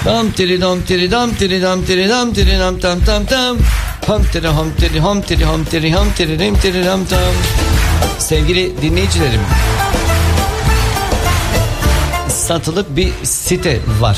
Tam tiri dam tiri dam tiri dam tiri dam tiri dam tam tam tam. Ham tiri ham tiri ham tiri ham tiri ham tiri rim tiri dam tam. Sevgili dinleyicilerim, satılık bir site var.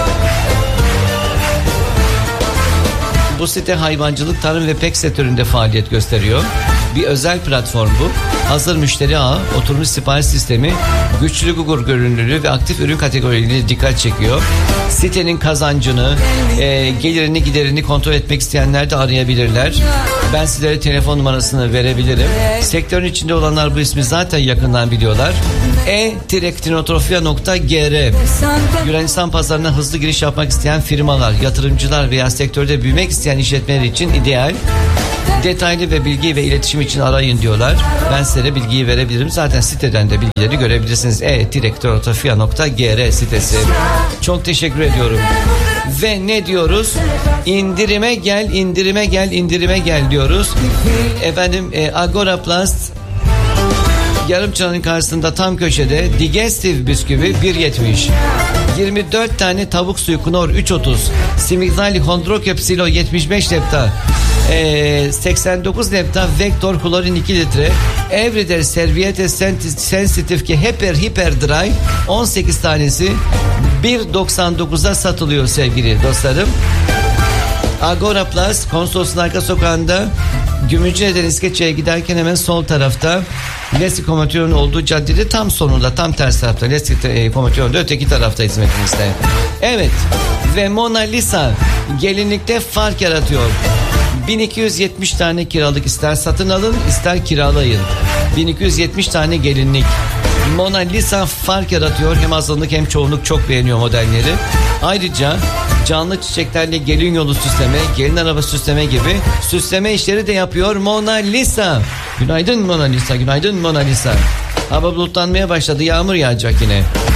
Bu site hayvancılık, tarım ve pek sektöründe faaliyet gösteriyor. Bir özel platform bu. Hazır müşteri ağı, oturmuş sipariş sistemi, güçlü Google görünümlülüğü ve aktif ürün kategorileri dikkat çekiyor. Sitenin kazancını, gelirini, giderini kontrol etmek isteyenler de arayabilirler. Ben sizlere telefon numarasını verebilirim. Sektörün içinde olanlar bu ismi zaten yakından biliyorlar. e-ktinotropia.gr. Yunanistan pazarına hızlı giriş yapmak isteyen firmalar, yatırımcılar veya sektörde büyümek isteyen işletmeler için ideal. Detaylı ve bilgi ve iletişim için arayın diyorlar. Ben size de bilgiyi verebilirim. Zaten siteden de bilgileri görebilirsiniz. e-ktinotropia.gr sitesi. Çok teşekkür ediyorum. Ve ne diyoruz? İndirime gel, indirime gel, indirime gel diyoruz. Efendim Agora Plast Yarımçıranın karşısında tam köşede digestif bisküvi 1.70. 24 tane tavuk suyu Knorr 3.30. Simigdali Hondrokepsilo 75 lepta. 89 lepta Vector klorin 2 litre. Everyday Serviette Sensitive ki Hyper Dry 18 tanesi 1.99'a satılıyor sevgili dostlarım. Agora Plus Konsolos'un arka sokağında Gümrücüne'den İskeçe'ye giderken hemen sol tarafta Leski Komatör'ün olduğu caddede tam sonunda, tam ters tarafta Leski Komatör'ün de öteki tarafta hizmetinizde. Evet, ve Mona Lisa gelinlikte fark yaratıyor. 1270 tane kiralık, ister satın alın ister kiralayın. 1270 tane gelinlik. Mona Lisa fark yaratıyor. Hem azınlık hem çoğunluk çok beğeniyor modelleri. Ayrıca canlı çiçeklerle gelin yolu süsleme, gelin araba süsleme gibi süsleme işleri de yapıyor Mona Lisa. Günaydın Mona Lisa, günaydın Mona Lisa. Hava bulutlanmaya başladı, yağmur yağacak yine.